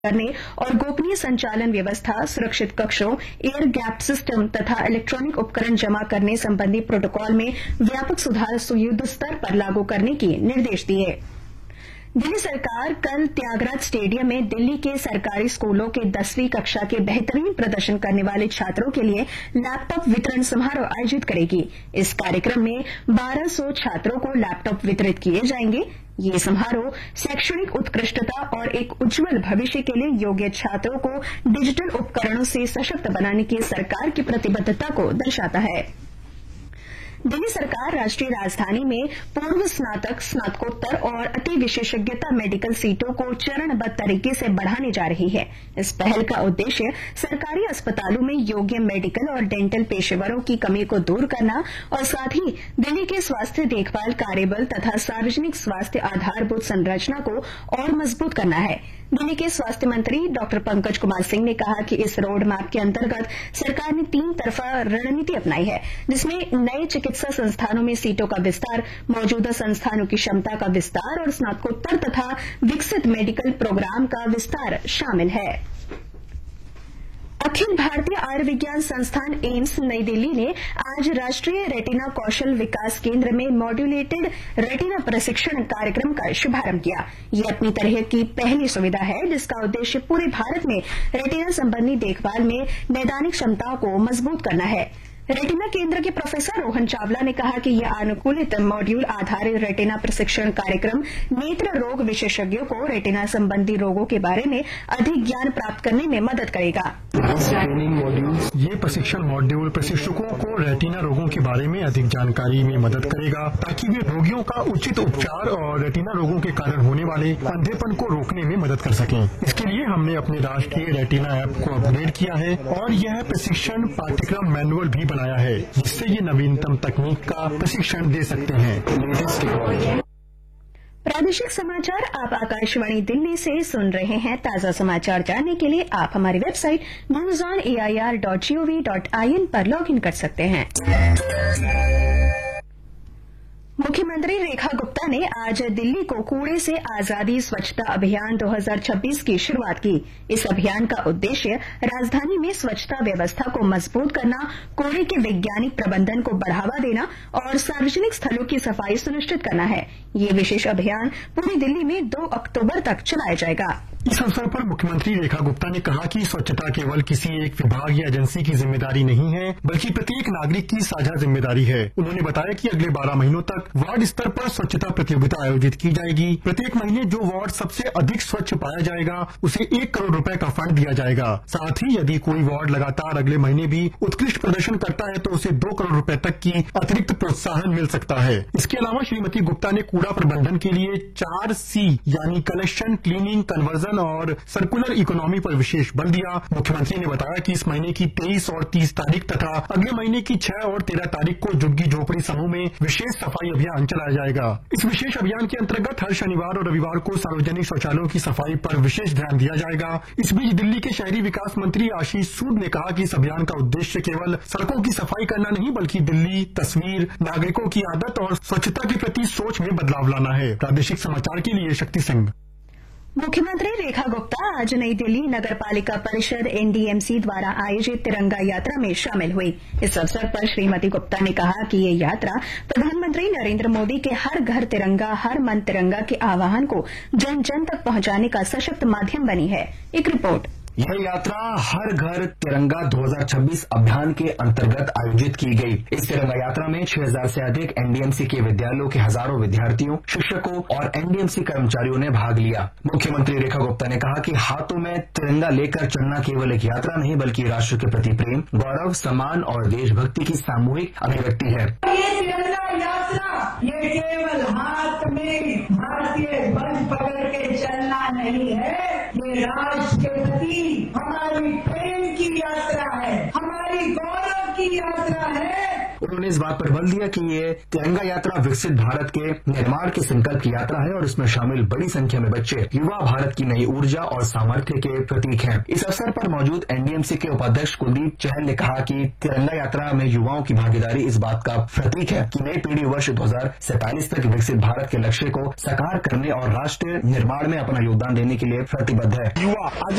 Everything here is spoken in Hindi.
करने और गोपनीय संचालन व्यवस्था, सुरक्षित कक्षों, एयर गैप सिस्टम तथा इलेक्ट्रॉनिक उपकरण जमा करने संबंधी प्रोटोकॉल में व्यापक सुधार युद्ध स्तर पर लागू करने के निर्देश दिए। दिल्ली सरकार कल त्यागराज स्टेडियम में दिल्ली के सरकारी स्कूलों के 10वीं कक्षा के बेहतरीन प्रदर्शन करने वाले छात्रों के लिए लैपटॉप वितरण समारोह आयोजित करेगी। इस कार्यक्रम में 1200 छात्रों को लैपटॉप वितरित किए जाएंगे। ये समारोह शैक्षणिक उत्कृष्टता और एक उज्जवल भविष्य के लिए योग्य छात्रों को डिजिटल उपकरणों से सशक्त बनाने की सरकार की प्रतिबद्धता को दर्शाता है। दिल्ली सरकार राष्ट्रीय राजधानी में पूर्व स्नातक, स्नातकोत्तर और अति विशेषज्ञता मेडिकल सीटों को चरणबद्ध तरीके से बढ़ाने जा रही है। इस पहल का उद्देश्य सरकारी अस्पतालों में योग्य मेडिकल और डेंटल पेशेवरों की कमी को दूर करना और साथ ही दिल्ली के स्वास्थ्य देखभाल कार्यबल तथा सार्वजनिक स्वास्थ्य आधारभूत संरचना को और मजबूत करना है। दिल्ली के स्वास्थ्य मंत्री डॉ पंकज कुमार सिंह ने कहा कि इस रोड मैप के अंतर्गत सरकार ने 3 तरफा रणनीति अपनाई है, जिसमें नए चिकित्सा संस्थानों में सीटों का विस्तार, मौजूदा संस्थानों की क्षमता का विस्तार और स्नातकोत्तर तथा विकसित मेडिकल प्रोग्राम का विस्तार शामिल है। अखिल भारतीय आयुर्विज्ञान संस्थान एम्स नई दिल्ली ने आज राष्ट्रीय रेटिना कौशल विकास केंद्र में मॉड्यूलेटेड रेटिना प्रशिक्षण कार्यक्रम का शुभारंभ किया। ये अपनी तरह की पहली सुविधा है जिसका उद्देश्य पूरे भारत में रेटिना संबंधी देखभाल में नैदानिक क्षमताओं को मजबूत करना है। रेटिना केंद्र के प्रोफेसर रोहन चावला ने कहा कि यह अनुकूलित मॉड्यूल आधारित रेटिना प्रशिक्षण कार्यक्रम नेत्र रोग विशेषज्ञों को रेटिना संबंधी रोगों के बारे में अधिक ज्ञान प्राप्त करने में मदद करेगा। ये प्रशिक्षण मॉड्यूल प्रशिक्षकों को रेटिना रोगों के बारे में अधिक जानकारी में मदद करेगा ताकि वे रोगियों का उचित उपचार और रेटिना रोगों के कारण होने वाले अंधेपन को रोकने में मदद कर सकें। इसके लिए हमने अपने राष्ट्रीय रेटिना ऐप को अपग्रेड किया है और यह प्रशिक्षण पाठ्यक्रम मैनुअल भी बनाया है, जिससे ये नवीनतम तकनीक का प्रशिक्षण दे सकते हैं। प्रादेशिक समाचार आप आकाशवाणी दिल्ली से सुन रहे हैं। ताजा समाचार जानने के लिए आप हमारी वेबसाइट newsonair.gov.in पर लॉगिन कर सकते हैं। मुख्यमंत्री रेखा गुप्ता ने आज दिल्ली को कूड़े से आजादी स्वच्छता अभियान 2026 की शुरुआत की। इस अभियान का उद्देश्य राजधानी में स्वच्छता व्यवस्था को मजबूत करना, कूड़े के वैज्ञानिक प्रबंधन को बढ़ावा देना और सार्वजनिक स्थलों की सफाई सुनिश्चित करना है। ये विशेष अभियान पूरी दिल्ली में 2 अक्टूबर तक चलाया जाएगा। इस अवसर पर मुख्यमंत्री रेखा गुप्ता ने कहा कि स्वच्छता केवल किसी एक विभाग या एजेंसी की जिम्मेदारी नहीं है, बल्कि प्रत्येक नागरिक की साझा जिम्मेदारी है। उन्होंने बताया कि अगले 12 महीनों तक वार्ड स्तर पर स्वच्छता प्रतियोगिता आयोजित की जाएगी। प्रत्येक महीने जो वार्ड सबसे अधिक स्वच्छ पाया जाएगा उसे 1 करोड़ रुपए का फंड दिया जाएगा। साथ ही यदि कोई वार्ड लगातार अगले महीने भी उत्कृष्ट प्रदर्शन करता है तो उसे 2 करोड़ रुपए तक की अतिरिक्त प्रोत्साहन मिल सकता है। इसके अलावा श्रीमती गुप्ता ने कूड़ा प्रबंधन के लिए 4 C यानी कलेक्शन, क्लीनिंग, कन्वर्जन और सर्कुलर इकोनॉमी पर विशेष बल दिया। मुख्यमंत्री ने बताया कि इस महीने की 23 और 30 तारीख तथा अगले महीने की 6 और 13 तारीख को झुग्गी झोपड़ी समूह में विशेष सफाई अभियान चलाया जाएगा। इस विशेष अभियान के अंतर्गत हर शनिवार और रविवार को सार्वजनिक शौचालयों की सफाई पर विशेष ध्यान दिया जाएगा। इस बीच दिल्ली के शहरी विकास मंत्री आशीष सूद ने कहा कि इस अभियान का उद्देश्य केवल सड़कों की सफाई करना नहीं, बल्कि दिल्ली तस्वीर, नागरिकों की आदत और स्वच्छता के प्रति सोच में बदलाव लाना है। प्रादेशिक समाचार के लिए शक्ति सिंह। मुख्यमंत्री रेखा गुप्ता आज नई दिल्ली नगर पालिका परिषद NDMC द्वारा आयोजित तिरंगा यात्रा में शामिल हुई। इस अवसर पर श्रीमती गुप्ता ने कहा कि ये यात्रा प्रधानमंत्री नरेंद्र मोदी के हर घर तिरंगा, हर मन तिरंगा के आह्वान को जन जन तक पहुंचाने का सशक्त माध्यम बनी है। एक रिपोर्ट। यह यात्रा हर घर तिरंगा 2026 अभियान के अंतर्गत आयोजित की गई। इस तिरंगा यात्रा में 6000 से अधिक NDMC के विद्यालयों के हजारों विद्यार्थियों, शिक्षकों और NDMC कर्मचारियों ने भाग लिया। मुख्यमंत्री रेखा गुप्ता ने कहा कि हाथों में तिरंगा लेकर चलना केवल एक यात्रा नहीं, बल्कि राष्ट्र के प्रति प्रेम, गौरव, सम्मान और देशभक्ति की सामूहिक अभिव्यक्ति है। ये तिरंगा यात्रा ये केवल हाथ में भारतीय ध्वज पकड़ के चलना नहीं है, ये राष्ट्र के प्रति हमारी प्रेम की यात्रा है, हमारी गौरव की यात्रा है। उन्होंने इस बात पर बल दिया कि ये तिरंगा यात्रा विकसित भारत के निर्माण के संकल्प की यात्रा है और इसमें शामिल बड़ी संख्या में बच्चे युवा भारत की नई ऊर्जा और सामर्थ्य के प्रतीक हैं। इस अवसर पर मौजूद एनडीएमसी के उपाध्यक्ष कुलदीप चहल ने कहा कि तिरंगा यात्रा में युवाओं की भागीदारी इस बात का प्रतीक है कि नई पीढ़ी वर्ष 2047 तक विकसित भारत के लक्ष्य को साकार करने और राष्ट्र निर्माण में अपना योगदान देने के लिए प्रतिबद्ध है।